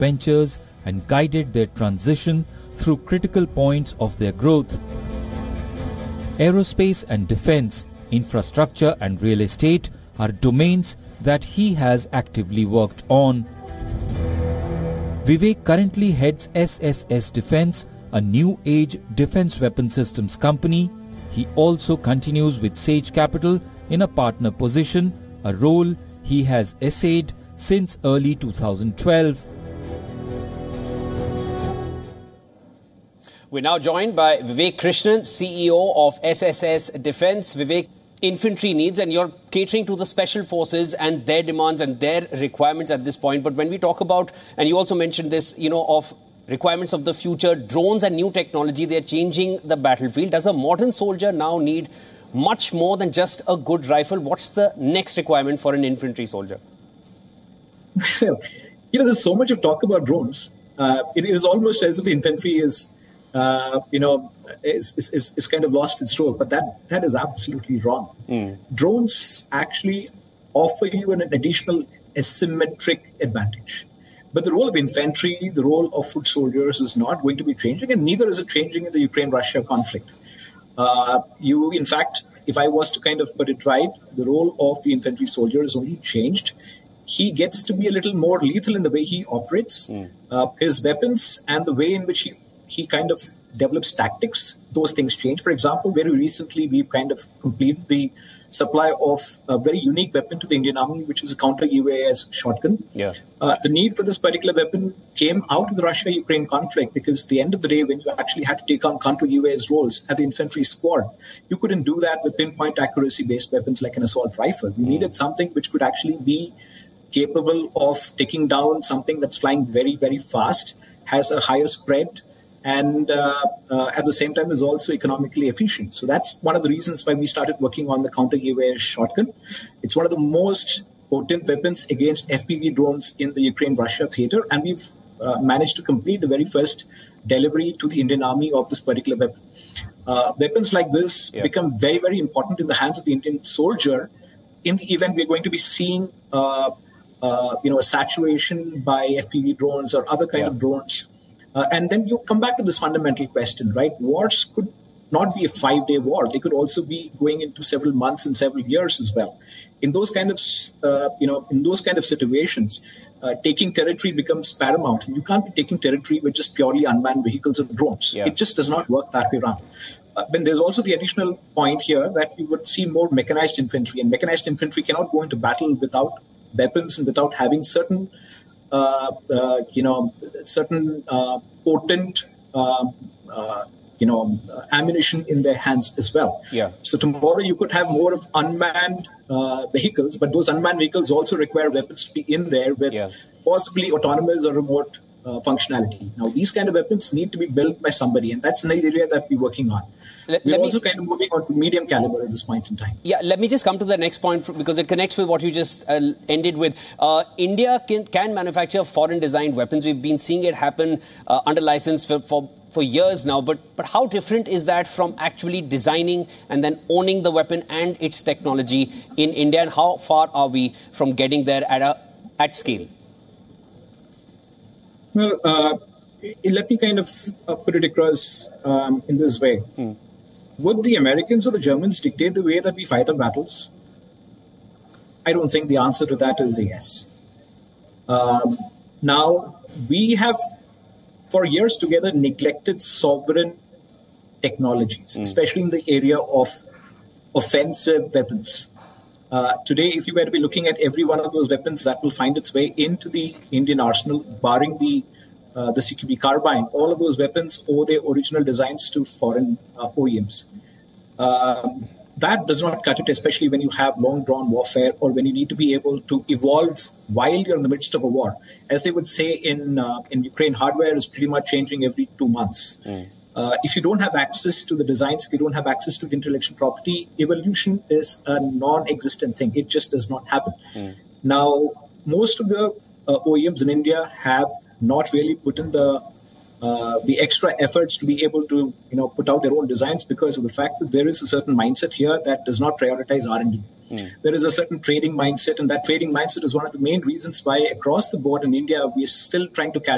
ventures and guided their transition through critical points of their growth. Aerospace and defense, infrastructure and real estate are domains that he has actively worked on. Vivek currently heads SSS Defence, a new age defense weapon systems company. He also continues with Sage Capital in a partner position, a role he has essayed since early 2012. We're now joined by Vivek Krishnan, CEO of SSS Defence. Vivek, infantry needs, and you're catering to the special forces and their demands and their requirements at this point. But when we talk about, and you also mentioned this, of requirements of the future, drones and new technology, they're changing the battlefield. Does a modern soldier now need much more than just a good rifle? What's the next requirement for an infantry soldier? There's so much of talk about drones. It is almost as if infantry is kind of lost its role, but that is absolutely wrong. Drones actually offer you an additional asymmetric advantage. But the role of infantry, the role of foot soldiers is not going to be changing, and neither is it changing in the Ukraine-Russia conflict. In fact, if I was to kind of put it right, the role of the infantry soldier is only changed. He gets to be a little more lethal in the way he operates. His weapons and the way in which he kind of develops tactics, those things change. For example, very recently, we've kind of completed the supply of a very unique weapon to the Indian Army, which is a counter-UAS shotgun. Yeah. The need for this particular weapon came out of the Russia-Ukraine conflict because at the end of the day, when you actually had to take on counter-UAS roles at the infantry squad, you couldn't do that with pinpoint accuracy-based weapons like an assault rifle. You needed something which could actually be capable of taking down something that's flying very, very fast, has a higher spread, and at the same time is also economically efficient. So that's one of the reasons why we started working on the counter-UAS shotgun. It's one of the most potent weapons against FPV drones in the Ukraine-Russia theater, and we've managed to complete the very first delivery to the Indian Army of this particular weapon. Weapons like this become very, very important in the hands of the Indian soldier in the event we're going to be seeing a saturation by FPV drones or other kind of drones. And then you come back to this fundamental question, right? Wars could not be a 5-day war. They could also be going into several months and several years as well. In those kind of, situations, taking territory becomes paramount. And you can't be taking territory with just purely unmanned vehicles or drones. It just does not work that way around. But there's also the additional point here that you would see more mechanized infantry. And mechanized infantry cannot go into battle without weapons and without having certain potent, ammunition in their hands as well. So tomorrow you could have more of unmanned vehicles, but those unmanned vehicles also require weapons to be in there with possibly autonomous or remote functionality. Now, these kind of weapons need to be built by somebody, and that's another area that we're working on. We're also kind of moving on to medium caliber at this point in time. Let me just come to the next point because it connects with what you just ended with. India can manufacture foreign-designed weapons. We've been seeing it happen under license for years now. But how different is that from actually designing and then owning the weapon and its technology in India? And how far are we from getting there at scale? Well, let me kind of put it across in this way. Would the Americans or the Germans dictate the way that we fight our battles? I don't think the answer to that is a yes. Now, we have, for years together, neglected sovereign technologies, especially in the area of offensive weapons. Today, if you were to be looking at every one of those weapons that will find its way into the Indian arsenal, barring the CQB carbine, all of those weapons owe their original designs to foreign OEMs. That does not cut it, especially when you have long-drawn warfare or when you need to be able to evolve while you're in the midst of a war. As they would say in Ukraine, hardware is pretty much changing every 2 months. If you don't have access to the designs, if you don't have access to the intellectual property, evolution is a non-existent thing. It just does not happen. Now, most of the OEMs in India have not really put in the extra efforts to be able to, put out their own designs because of the fact that there is a certain mindset here that does not prioritize R&D. There is a certain trading mindset, and that trading mindset is one of the main reasons why across the board in India, we are still trying to catch